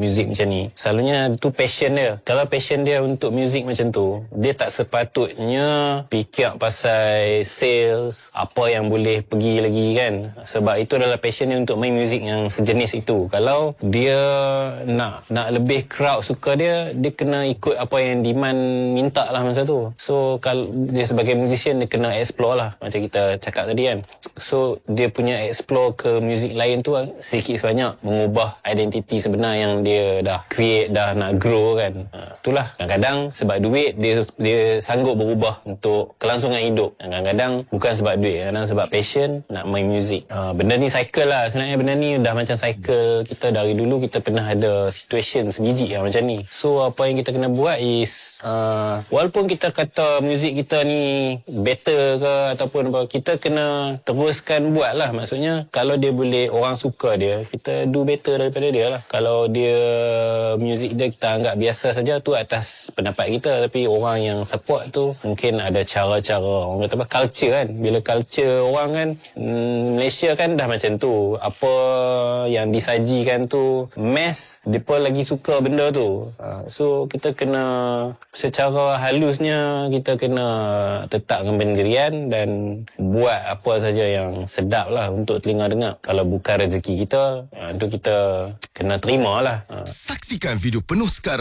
muzik macam ni, selalunya tu passion dia. Kalau passion dia untuk muzik macam tu, dia tak sepatutnya fikir pasal sales, apa yang boleh pergi lagi kan. Sebab itu adalah passion dia untuk main muzik yang sejenis itu. Kalau dia nak lebih crowd suka dia kena ikut apa yang demand minta lah masa tu. So kalau dia sebagai musician, dia kena explore lah, macam kita cakap tadi kan. So dia punya explore ke muzik lain tu sedikit sebanyak mengubah identiti sebenar yang dia dah create, dah nak grow kan. Itulah kadang-kadang sebab duit dia sanggup berubah untuk kelangsungan hidup. Kadang-kadang bukan sebab duit, kadang sebab passion nak main muzik. Benda ni cycle lah sebenarnya. Benda ni dah macam cycle kita dari dulu. Kita pernah ada situation sebiji lah macam ni. So apa yang kita kena buat is walaupun kita kata muzik kita ni better ke ataupun apa, kita kena teruskan buat lah. Maksudnya kalau dia boleh, orang suka dia, kita do better daripada dia lah. Kalau dia muzik dia kita anggap biasa saja, tu atas pendapat kita. Tapi orang yang support tu mungkin ada cara-cara, orang kata apa, culture kan. Bila culture orang kan, Malaysia kan dah macam tu. Apa yang disajikan tu mass, mereka lagi suka benda tu. So kita kena secara halusnya, kita kena tetapkan pendirian dan buat apa saja yang sedap lah untuk telinga dengar. Kalau bukan rezeki kita, tu kita kena terima lah. Saksikan video penuh sekarang